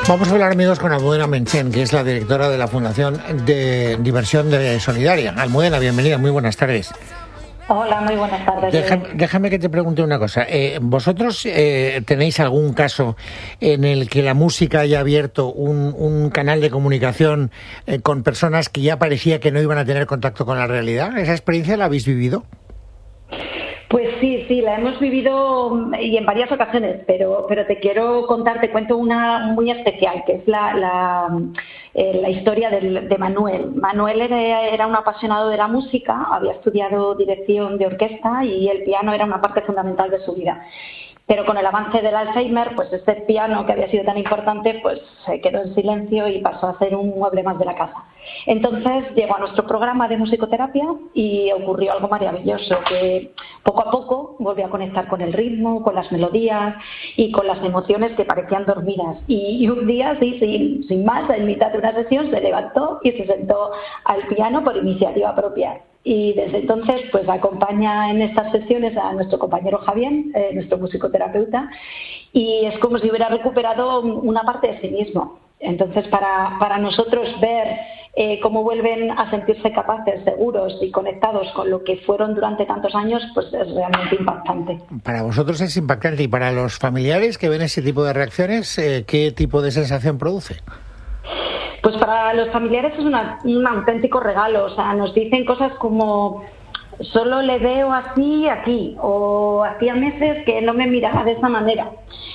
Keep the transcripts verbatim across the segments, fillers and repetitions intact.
Vamos a hablar, amigos, con Almudena Menchen, que es la directora de la Fundación de Diversión de Solidaria. Almudena, bienvenida, muy buenas tardes. Hola, muy buenas tardes. Déjame, déjame que te pregunte una cosa. Eh, ¿Vosotros eh, tenéis algún caso en el que la música haya abierto un, un canal de comunicación eh, con personas que ya parecía que no iban a tener contacto con la realidad? ¿Esa experiencia la habéis vivido? Pues sí, sí, la hemos vivido y en varias ocasiones, pero pero te quiero contar, te cuento una muy especial, que es la la, eh, la historia de, de Manuel. Manuel era, era un apasionado de la música, había estudiado dirección de orquesta y el piano era una parte fundamental de su vida. Pero con el avance del Alzheimer, pues este piano que había sido tan importante, pues se quedó en silencio y pasó a ser un mueble más de la casa. Entonces llegó a nuestro programa de musicoterapia y ocurrió algo maravilloso, que poco a poco volvió a conectar con el ritmo, con las melodías y con las emociones que parecían dormidas. Y, y un día, sí, sin, sin más, en mitad de una sesión se levantó y se sentó al piano por iniciativa propia. Y desde entonces pues acompaña en estas sesiones a nuestro compañero Javier, eh, nuestro musicoterapeuta, y es como si hubiera recuperado una parte de sí mismo. Entonces para, para nosotros ver eh, cómo vuelven a sentirse capaces, seguros y conectados con lo que fueron durante tantos años, pues es realmente impactante. Para vosotros es impactante, y para los familiares que ven ese tipo de reacciones, eh, ¿qué tipo de sensación produce? Pues para los familiares es una, un auténtico regalo, o sea, nos dicen cosas como solo le veo así aquí, o hacía meses que no me miraba de esa manera.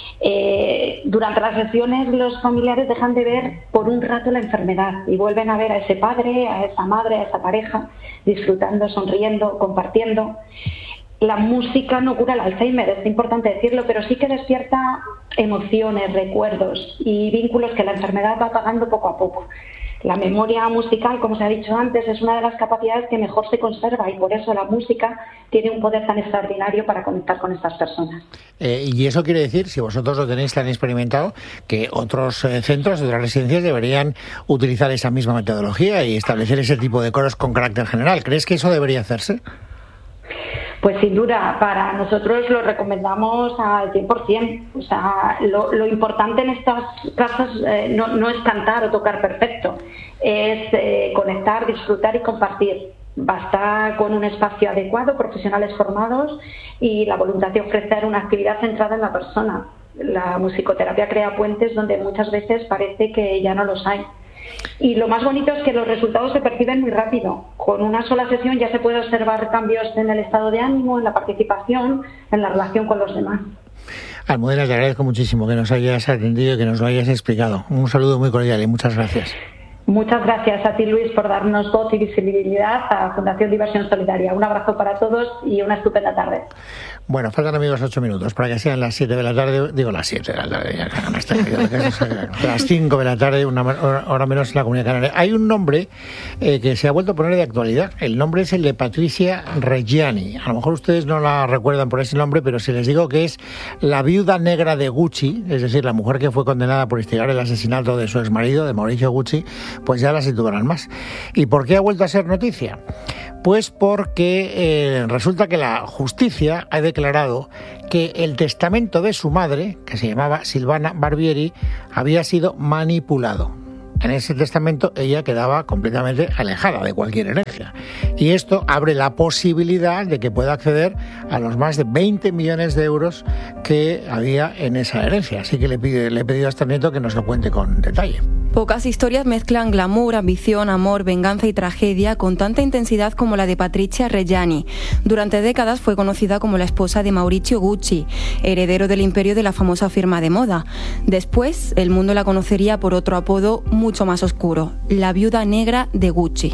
Eh, durante las sesiones los familiares dejan de ver por un rato la enfermedad y vuelven a ver a ese padre, a esa madre, a esa pareja, disfrutando, sonriendo, compartiendo. La música no cura el Alzheimer, es importante decirlo, pero sí que despierta emociones, recuerdos y vínculos que la enfermedad va apagando poco a poco. La memoria musical, como se ha dicho antes, es una de las capacidades que mejor se conserva y por eso la música tiene un poder tan extraordinario para conectar con estas personas. Eh, y eso quiere decir, si vosotros lo tenéis tan experimentado, que otros eh, centros, otras residencias deberían utilizar esa misma metodología y establecer ese tipo de coros con carácter general. ¿Crees que eso debería hacerse? Pues sin duda, para nosotros lo recomendamos al cien por ciento. O sea, lo, lo importante en estas casas eh, no, no es cantar o tocar perfecto, es eh, conectar, disfrutar y compartir. Basta con un espacio adecuado, profesionales formados y la voluntad de ofrecer una actividad centrada en la persona. La musicoterapia crea puentes donde muchas veces parece que ya no los hay. Y lo más bonito es que los resultados se perciben muy rápido. Con una sola sesión ya se puede observar cambios en el estado de ánimo, en la participación, en la relación con los demás. Almudena, te agradezco muchísimo que nos hayas atendido y que nos lo hayas explicado. Un saludo muy cordial y muchas gracias. Muchas gracias a ti, Luis, por darnos voz y visibilidad a Fundación Diversión Solidaria. Un abrazo para todos y una estupenda tarde. Bueno, faltan, amigos, ocho minutos para que sean las siete de la tarde, digo las siete de la tarde, ya, no está, las cinco de la tarde, una hora menos en la Comunidad Canaria. Hay un nombre eh, que se ha vuelto a poner de actualidad. El nombre es el de Patricia Reggiani. A lo mejor ustedes no la recuerdan por ese nombre, pero si les digo que es la viuda negra de Gucci, es decir, la mujer que fue condenada por instigar el asesinato de su exmarido, de Mauricio Gucci, pues ya la situarán más. ¿Y por qué ha vuelto a ser noticia? Pues porque eh, resulta que la justicia ha declarado que el testamento de su madre, que se llamaba Silvana Barbieri, había sido manipulado. En ese testamento ella quedaba completamente alejada de cualquier herencia. Y esto abre la posibilidad de que pueda acceder a los más de veinte millones de euros que había en esa herencia. Así que le, pide, le he pedido a este nieto que nos lo cuente con detalle. Pocas historias mezclan glamour, ambición, amor, venganza y tragedia con tanta intensidad como la de Patricia Reggiani. Durante décadas fue conocida como la esposa de Mauricio Gucci, heredero del imperio de la famosa firma de moda. Después, el mundo la conocería por otro apodo mucho más oscuro, la viuda negra de Gucci.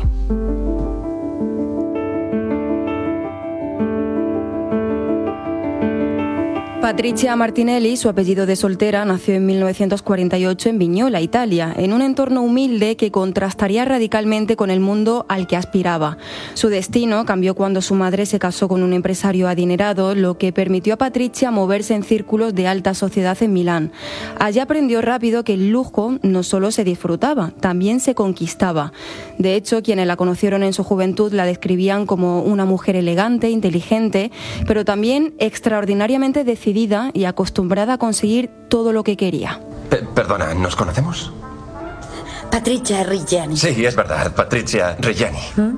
Patricia Martinelli, su apellido de soltera, nació en mil novecientos cuarenta y ocho en Vignola, Italia, en un entorno humilde que contrastaría radicalmente con el mundo al que aspiraba. Su destino cambió cuando su madre se casó con un empresario adinerado, lo que permitió a Patricia moverse en círculos de alta sociedad en Milán. Allí aprendió rápido que el lujo no solo se disfrutaba, también se conquistaba. De hecho, quienes la conocieron en su juventud la describían como una mujer elegante, inteligente, pero también extraordinariamente decidida y acostumbrada a conseguir todo lo que quería. Per Perdona, ¿nos conocemos? Patricia Reggiani. Sí, es verdad, Patricia Reggiani. ¿Mm?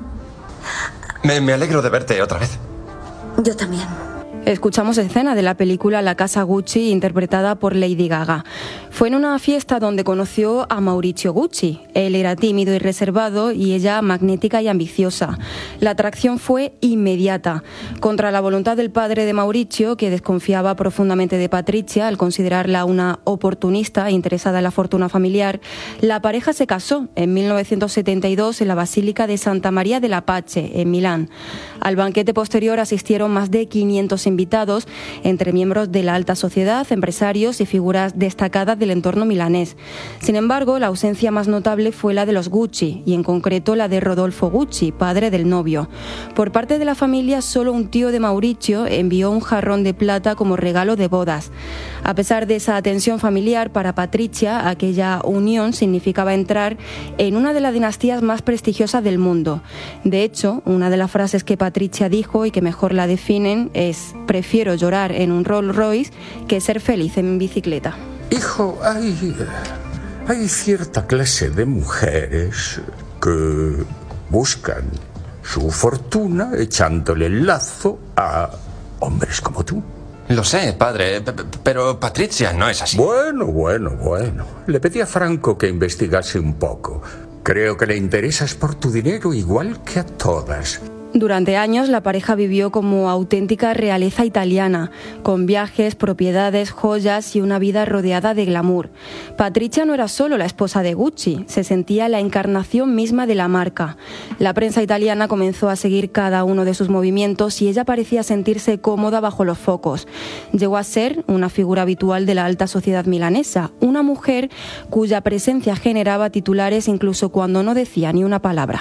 Me, me alegro de verte otra vez. Yo también. Escuchamos escena de la película La Casa Gucci, interpretada por Lady Gaga. Fue en una fiesta donde conoció a Maurizio Gucci. Él era tímido y reservado y ella magnética y ambiciosa. La atracción fue inmediata. Contra la voluntad del padre de Maurizio, que desconfiaba profundamente de Patricia al considerarla una oportunista interesada en la fortuna familiar, la pareja se casó en mil novecientos setenta y dos en la Basílica de Santa María de la Pace, en Milán. Al banquete posterior asistieron más de quinientos invitados, entre miembros de la alta sociedad, empresarios y figuras destacadas del entorno milanés. Sin embargo, la ausencia más notable fue la de los Gucci, y en concreto la de Rodolfo Gucci, padre del novio. Por parte de la familia, solo un tío de Maurizio envió un jarrón de plata como regalo de bodas. A pesar de esa atención familiar, para Patricia, aquella unión significaba entrar en una de las dinastías más prestigiosas del mundo. De hecho, una de las frases que Patricia dijo y que mejor la definen es: prefiero llorar en un Rolls Royce que ser feliz en bicicleta. Hijo, hay, hay cierta clase de mujeres que buscan su fortuna echándole el lazo a hombres como tú. Lo sé, padre, pero Patricia no es así. Bueno, bueno, bueno. Le pedí a Franco que investigase un poco. Creo que le interesas por tu dinero igual que a todas. Durante años la pareja vivió como auténtica realeza italiana, con viajes, propiedades, joyas y una vida rodeada de glamour. Patricia no era solo la esposa de Gucci, se sentía la encarnación misma de la marca. La prensa italiana comenzó a seguir cada uno de sus movimientos y ella parecía sentirse cómoda bajo los focos. Llegó a ser una figura habitual de la alta sociedad milanesa, una mujer cuya presencia generaba titulares incluso cuando no decía ni una palabra.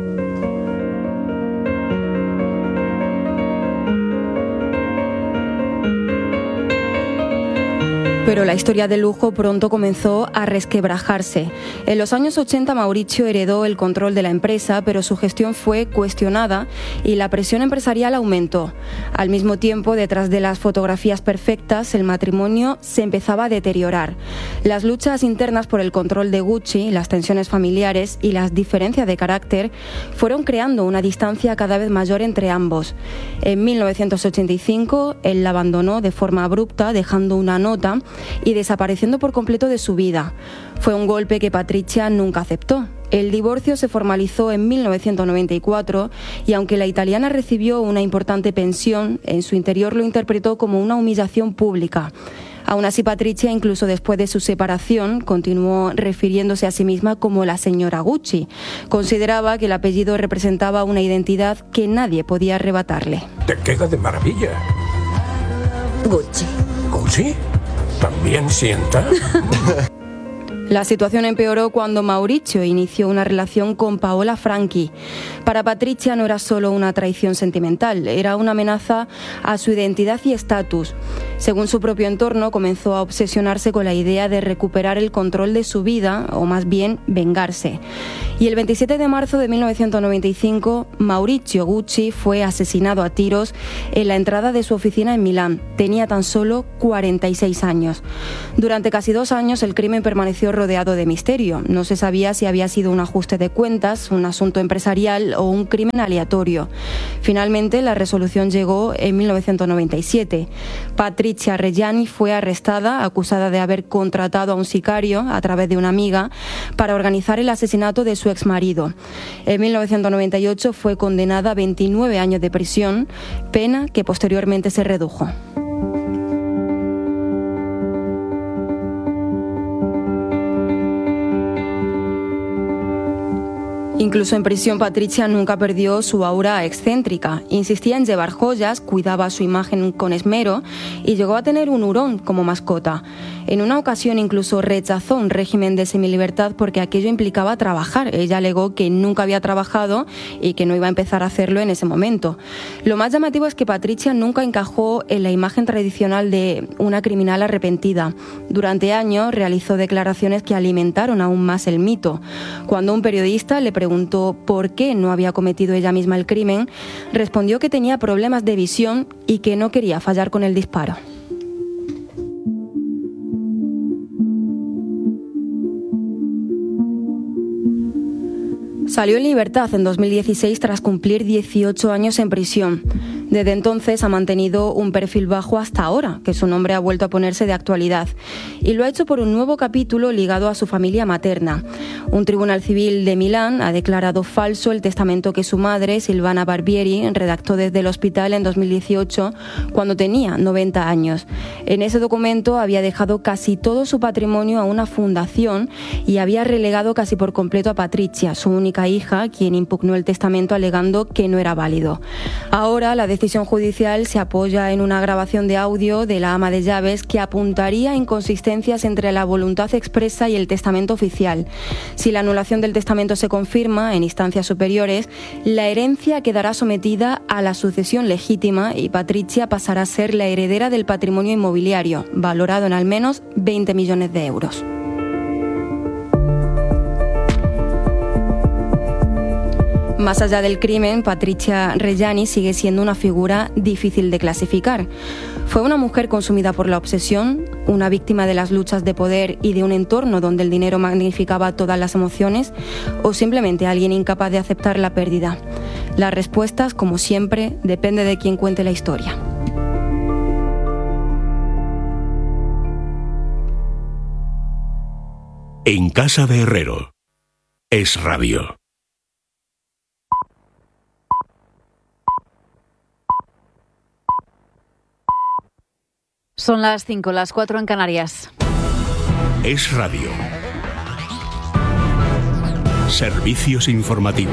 Pero la historia del lujo pronto comenzó a resquebrajarse. En los años ochenta Maurizio heredó el control de la empresa, pero su gestión fue cuestionada y la presión empresarial aumentó. Al mismo tiempo, detrás de las fotografías perfectas, el matrimonio se empezaba a deteriorar. Las luchas internas por el control de Gucci, las tensiones familiares y las diferencias de carácter fueron creando una distancia cada vez mayor entre ambos. En mil novecientos ochenta y cinco, él la abandonó de forma abrupta, dejando una nota y desapareciendo por completo de su vida. Fue un golpe que Patricia nunca aceptó. El divorcio se formalizó en mil novecientos noventa y cuatro y aunque la italiana recibió una importante pensión, en su interior lo interpretó como una humillación pública. Aún así, Patricia, incluso después de su separación, continuó refiriéndose a sí misma como la señora Gucci. Consideraba que el apellido representaba una identidad que nadie podía arrebatarle. Te queda de maravilla. Gucci. ¿Gucci? ¿También sienta? La situación empeoró cuando Maurizio inició una relación con Paola Franchi. Para Patricia no era solo una traición sentimental, era una amenaza a su identidad y estatus. Según su propio entorno, comenzó a obsesionarse con la idea de recuperar el control de su vida, o más bien vengarse. Y el veintisiete de marzo de mil novecientos noventa y cinco, Maurizio Gucci fue asesinado a tiros en la entrada de su oficina en Milán. Tenía tan solo cuarenta y seis años. Durante casi dos años el crimen permaneció rodeado de misterio. No se sabía si había sido un ajuste de cuentas, un asunto empresarial o un crimen aleatorio. Finalmente, la resolución llegó en mil novecientos noventa y siete. Patricia Reggiani fue arrestada, acusada de haber contratado a un sicario a través de una amiga para organizar el asesinato de su exmarido. En mil novecientos noventa y ocho fue condenada a veintinueve años de prisión, pena que posteriormente se redujo. Incluso en prisión, Patricia nunca perdió su aura excéntrica. Insistía en llevar joyas, cuidaba su imagen con esmero y llegó a tener un hurón como mascota. En una ocasión incluso rechazó un régimen de semilibertad porque aquello implicaba trabajar. Ella alegó que nunca había trabajado y que no iba a empezar a hacerlo en ese momento. Lo más llamativo es que Patricia nunca encajó en la imagen tradicional de una criminal arrepentida. Durante años realizó declaraciones que alimentaron aún más el mito. Cuando un periodista le preguntó por qué no había cometido ella misma el crimen, respondió que tenía problemas de visión y que no quería fallar con el disparo. Salió en libertad en dos mil dieciséis tras cumplir dieciocho años en prisión. Desde entonces ha mantenido un perfil bajo hasta ahora, que su nombre ha vuelto a ponerse de actualidad. Y lo ha hecho por un nuevo capítulo ligado a su familia materna. Un tribunal civil de Milán ha declarado falso el testamento que su madre, Silvana Barbieri, redactó desde el hospital en dos mil dieciocho, cuando tenía noventa años. En ese documento había dejado casi todo su patrimonio a una fundación y había relegado casi por completo a Patricia, su única hija, quien impugnó el testamento alegando que no era válido. Ahora la decisión judicial se apoya en una grabación de audio de la ama de llaves que apuntaría a inconsistencias entre la voluntad expresa y el testamento oficial. Si la anulación del testamento se confirma en instancias superiores, la herencia quedará sometida a la sucesión legítima y Patricia pasará a ser la heredera del patrimonio inmobiliario, valorado en al menos veinte millones de euros. Más allá del crimen, Patricia Reggiani sigue siendo una figura difícil de clasificar. ¿Fue una mujer consumida por la obsesión, una víctima de las luchas de poder y de un entorno donde el dinero magnificaba todas las emociones, o simplemente alguien incapaz de aceptar la pérdida? Las respuestas, como siempre, depende de quién cuente la historia. En casa de Herrero. Es Radio. Son las cinco, las cuatro en Canarias. Es Radio. Servicios informativos.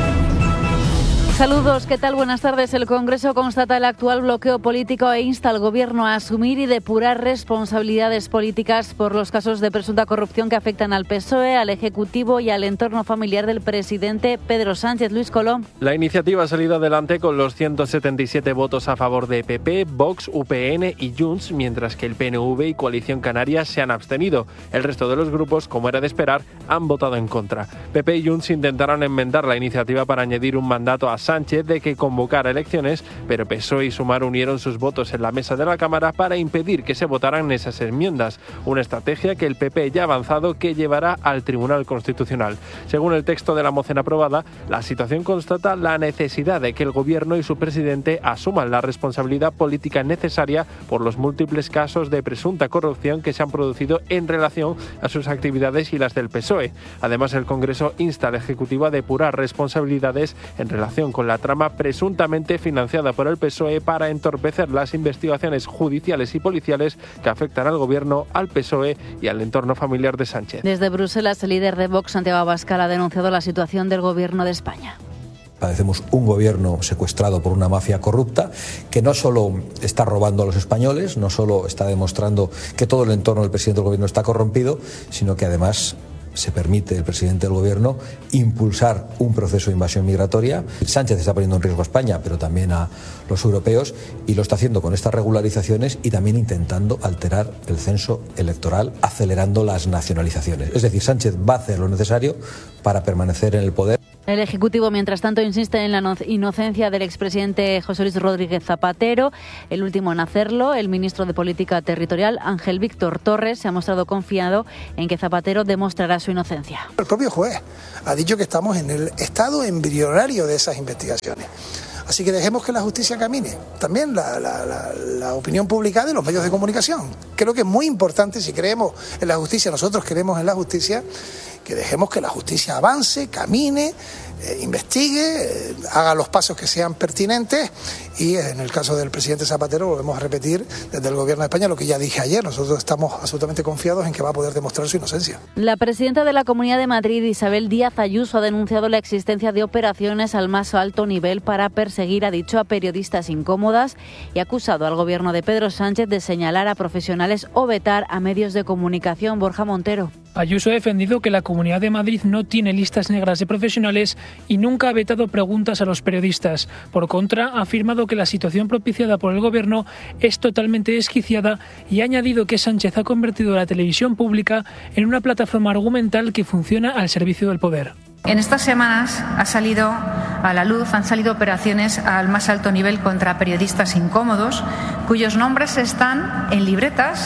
Saludos, ¿qué tal? Buenas tardes. El Congreso constata el actual bloqueo político e insta al Gobierno a asumir y depurar responsabilidades políticas por los casos de presunta corrupción que afectan al P S O E, al Ejecutivo y al entorno familiar del presidente Pedro Sánchez. Luis Colom. La iniciativa ha salido adelante con los ciento setenta y siete votos a favor de P P, Vox, U P N y Junts, mientras que el P N V y Coalición Canaria se han abstenido. El resto de los grupos, como era de esperar, han votado en contra. P P y Junts intentaron enmendar la iniciativa para añadir un mandato a Sánchez de que convocara elecciones, pero P S O E y Sumar unieron sus votos en la mesa de la Cámara para impedir que se votaran esas enmiendas, una estrategia que el P P ya ha avanzado que llevará al Tribunal Constitucional. Según el texto de la moción aprobada, la situación constata la necesidad de que el Gobierno y su presidente asuman la responsabilidad política necesaria por los múltiples casos de presunta corrupción que se han producido en relación a sus actividades y las del P S O E. Además, el Congreso insta al Ejecutivo a depurar responsabilidades en relación con la trama presuntamente financiada por el P S O E para entorpecer las investigaciones judiciales y policiales que afectan al Gobierno, al P S O E y al entorno familiar de Sánchez. Desde Bruselas, el líder de Vox, Santiago Abascal, ha denunciado la situación del Gobierno de España. Padecemos un gobierno secuestrado por una mafia corrupta que no solo está robando a los españoles, no solo está demostrando que todo el entorno del presidente del gobierno está corrompido, sino que además se permite el presidente del gobierno impulsar un proceso de invasión migratoria. Sánchez está poniendo en riesgo a España, pero también a los europeos, y lo está haciendo con estas regularizaciones y también intentando alterar el censo electoral, acelerando las nacionalizaciones. Es decir, Sánchez va a hacer lo necesario para permanecer en el poder. El Ejecutivo, mientras tanto, insiste en la inocencia del expresidente José Luis Rodríguez Zapatero. El último en hacerlo, el ministro de Política Territorial, Ángel Víctor Torres, se ha mostrado confiado en que Zapatero demostrará su inocencia. El propio juez ha dicho que estamos en el estado embrionario de esas investigaciones. Así que dejemos que la justicia camine. También la, la, la, la opinión publicada y los medios de comunicación. Creo que es muy importante, si creemos en la justicia, nosotros creemos en la justicia, que dejemos que la justicia avance, camine, eh, investigue, eh, haga los pasos que sean pertinentes, y en el caso del presidente Zapatero volvemos a repetir desde el Gobierno de España lo que ya dije ayer. Nosotros estamos absolutamente confiados en que va a poder demostrar su inocencia. La presidenta de la Comunidad de Madrid, Isabel Díaz Ayuso, ha denunciado la existencia de operaciones al más alto nivel para perseguir, ha dicho, a periodistas incómodas, y ha acusado al Gobierno de Pedro Sánchez de señalar a profesionales o vetar a medios de comunicación. Borja Montero. Ayuso ha defendido que la Comunidad de Madrid no tiene listas negras de profesionales y nunca ha vetado preguntas a los periodistas. Por contra, ha afirmado que la situación propiciada por el Gobierno es totalmente desquiciada y ha añadido que Sánchez ha convertido la televisión pública en una plataforma argumental que funciona al servicio del poder. En estas semanas ha salido a la luz, han salido operaciones al más alto nivel contra periodistas incómodos, cuyos nombres están en libretas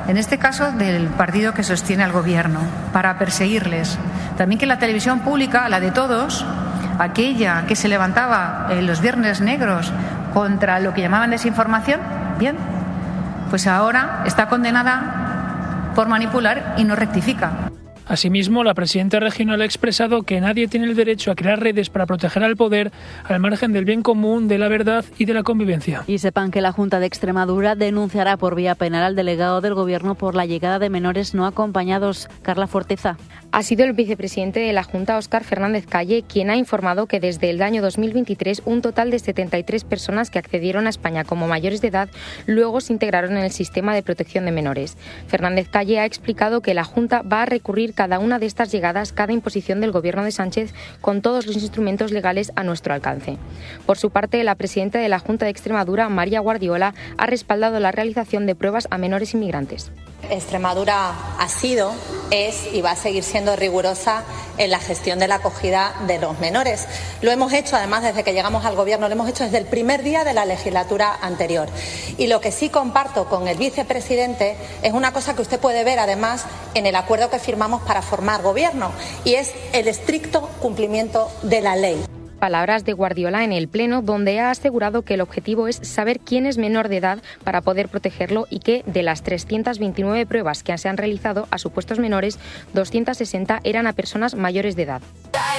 en este caso del partido que sostiene al gobierno, para perseguirles. También que la televisión pública, la de todos, aquella que se levantaba en los viernes negros contra lo que llamaban desinformación, bien, pues ahora está condenada por manipular y no rectifica. Asimismo, la presidenta regional ha expresado que nadie tiene el derecho a crear redes para proteger al poder al margen del bien común, de la verdad y de la convivencia. Y sepan que la Junta de Extremadura denunciará por vía penal al delegado del Gobierno por la llegada de menores no acompañados. Carla Forteza. Ha sido el vicepresidente de la Junta, Óscar Fernández Calle, quien ha informado que desde el año dos mil veintitrés un total de setenta y tres personas que accedieron a España como mayores de edad luego se integraron en el sistema de protección de menores. Fernández Calle ha explicado que la Junta va a recurrir cada una de estas llegadas, cada imposición del Gobierno de Sánchez, con todos los instrumentos legales a nuestro alcance. Por su parte, la presidenta de la Junta de Extremadura, María Guardiola, ha respaldado la realización de pruebas a menores inmigrantes. Extremadura ha sido, es y va a seguir siendo rigurosa en la gestión de la acogida de los menores. Lo hemos hecho, además, desde que llegamos al Gobierno, lo hemos hecho desde el primer día de la legislatura anterior. Y lo que sí comparto con el vicepresidente es una cosa que usted puede ver, además, en el acuerdo que firmamos para formar Gobierno, y es el estricto cumplimiento de la ley. Palabras de Guardiola en el Pleno, donde ha asegurado que el objetivo es saber quién es menor de edad para poder protegerlo y que de las trescientas veintinueve pruebas que se han realizado a supuestos menores, doscientas sesenta eran a personas mayores de edad.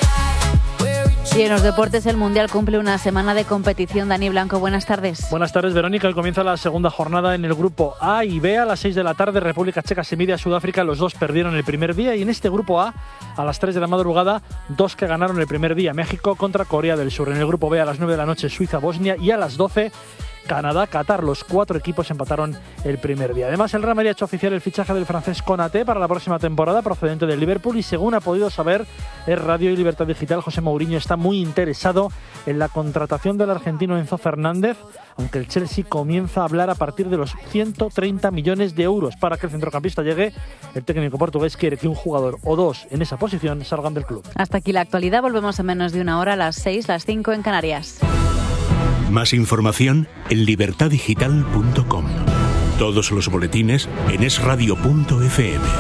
Y en los deportes, el Mundial cumple una semana de competición. Dani Blanco, buenas tardes. Buenas tardes, Verónica. Hoy comienza la segunda jornada en el grupo A y B. A las seis de la tarde, República Checa se mide a Sudáfrica. Los dos perdieron el primer día. Y en este grupo A, a las tres de la madrugada, dos que ganaron el primer día. México contra Corea del Sur. En el grupo B, a las nueve de la noche, Suiza-Bosnia. Y a las doce, Canadá-Qatar. Los cuatro equipos empataron el primer día. Además, el Real Madrid ha hecho oficial el fichaje del francés Konaté para la próxima temporada, procedente del Liverpool, y según ha podido saber es Radio y Libertad Digital, José Mourinho está muy interesado en la contratación del argentino Enzo Fernández, aunque el Chelsea comienza a hablar a partir de los ciento treinta millones de euros para que el centrocampista llegue. El técnico portugués quiere que un jugador o dos en esa posición salgan del club. Hasta aquí la actualidad. Volvemos en menos de una hora, a las seis, las cinco en Canarias. Más información en libertad digital punto com. Todos los boletines en es radio punto efe eme.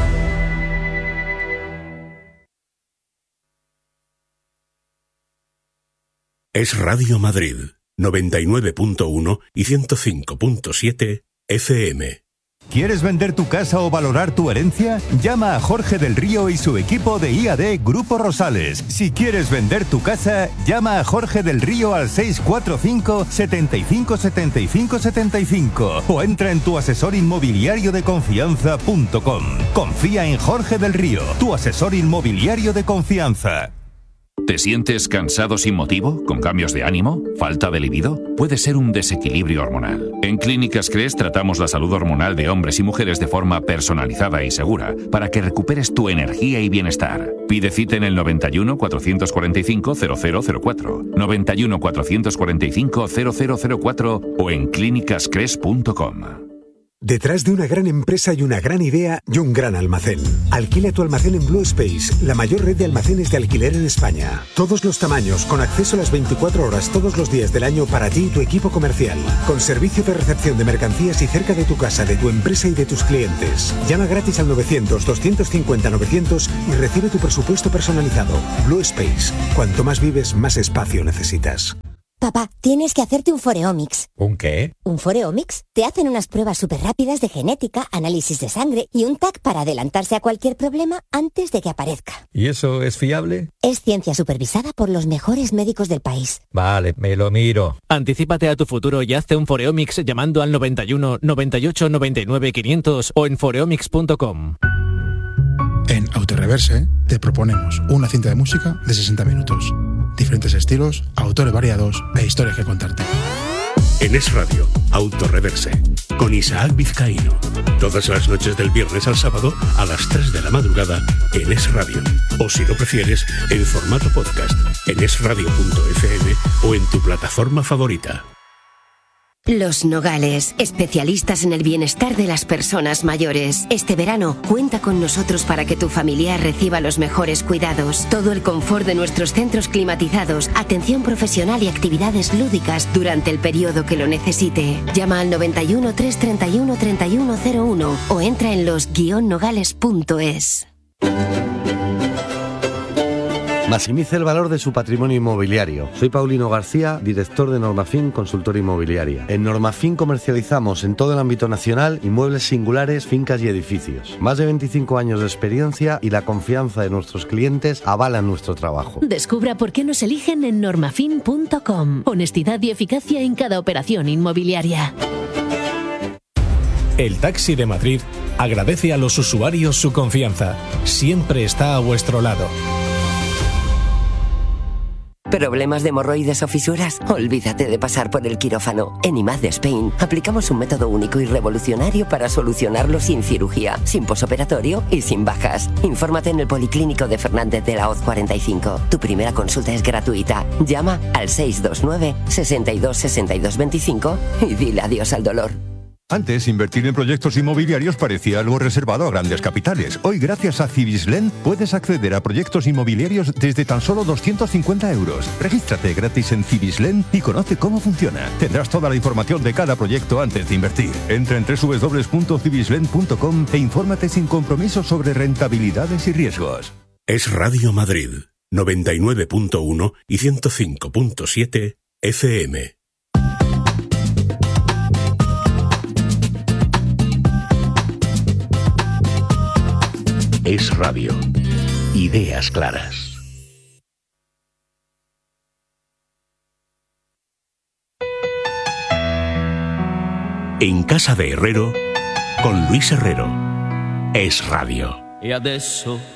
Es Radio Madrid, noventa y nueve punto uno y ciento cinco punto siete efe eme. ¿Quieres vender tu casa o valorar tu herencia? Llama a Jorge del Río y su equipo de I A D Grupo Rosales. Si quieres vender tu casa, llama a Jorge del Río al seis cuatro cinco, siete cinco, siete cinco, siete cinco o entra en tu asesor inmobiliario de confianza punto com. Confía en Jorge del Río, tu asesor inmobiliario de confianza. ¿Te sientes cansado sin motivo? ¿Con cambios de ánimo? ¿Falta de libido? Puede ser un desequilibrio hormonal. En Clínicas Cres tratamos la salud hormonal de hombres y mujeres de forma personalizada y segura para que recuperes tu energía y bienestar. Pide cita en el noventa y uno, cuatrocientos cuarenta y cinco, cero cero cero cuatro, noventa y uno, cuatrocientos cuarenta y cinco, cero cero cero cuatro o en clínicas cres punto com. Detrás de una gran empresa y una gran idea y un gran almacén. Alquila tu almacén en Blue Space, la mayor red de almacenes de alquiler en España. Todos los tamaños, con acceso a las veinticuatro horas todos los días del año para ti y tu equipo comercial. Con servicio de recepción de mercancías y cerca de tu casa, de tu empresa y de tus clientes. Llama gratis al novecientos, doscientos cincuenta, novecientos y recibe tu presupuesto personalizado. Blue Space. Cuanto más vives, más espacio necesitas. Papá, tienes que hacerte un Foreomics. ¿Un qué? ¿Un Foreomics? Te hacen unas pruebas súper rápidas de genética, análisis de sangre y un T A C para adelantarse a cualquier problema antes de que aparezca. ¿Y eso es fiable? Es ciencia supervisada por los mejores médicos del país. Vale, me lo miro. Anticípate a tu futuro y hazte un Foreomics llamando al noventa y uno, noventa y ocho, noventa y nueve, quinientos o en foreomics punto com. En Autoreverse te proponemos una cinta de música de sesenta minutos. Diferentes estilos, autores variados e historias que contarte. En Es Radio, Autoreverse, con Isaac Vizcaíno. Todas las noches del viernes al sábado a las tres de la madrugada en Es Radio. O si lo prefieres, en formato podcast en es radio punto efe eme o en tu plataforma favorita. Los Nogales, especialistas en el bienestar de las personas mayores. Este verano, cuenta con nosotros para que tu familiar reciba los mejores cuidados. Todo el confort de nuestros centros climatizados, atención profesional y actividades lúdicas durante el periodo que lo necesite. Llama al noventa y uno, trescientos treinta y uno, treinta y uno cero uno o entra en los guion nogales punto es. Maximice el valor de su patrimonio inmobiliario. Soy Paulino García, director de Normafin Consultora Inmobiliaria. En Normafin comercializamos en todo el ámbito nacional inmuebles singulares, fincas y edificios. Más de veinticinco años de experiencia y la confianza de nuestros clientes avalan nuestro trabajo. Descubra por qué nos eligen en normafin punto com. Honestidad y eficacia en cada operación inmobiliaria. El Taxi de Madrid agradece a los usuarios su confianza. Siempre está a vuestro lado. ¿Problemas de hemorroides o fisuras? Olvídate de pasar por el quirófano. En I M A D Spain aplicamos un método único y revolucionario para solucionarlo sin cirugía, sin posoperatorio y sin bajas. Infórmate en el Policlínico de Fernández de la Hoz cuarenta y cinco. Tu primera consulta es gratuita. Llama al seis dos nueve, sesenta y dos, sesenta y dos veinticinco y dile adiós al dolor. Antes, invertir en proyectos inmobiliarios parecía algo reservado a grandes capitales. Hoy, gracias a Cibislen, puedes acceder a proyectos inmobiliarios desde tan solo doscientos cincuenta euros. Regístrate gratis en Cibislen y conoce cómo funciona. Tendrás toda la información de cada proyecto antes de invertir. Entra en doble u doble u doble u punto cibislen punto com e infórmate sin compromiso sobre rentabilidades y riesgos. Es Radio Madrid, noventa y nueve punto uno y ciento cinco punto siete F M. Es Radio. Ideas claras. En casa de Herrero, con Luis Herrero. Es Radio. E adesso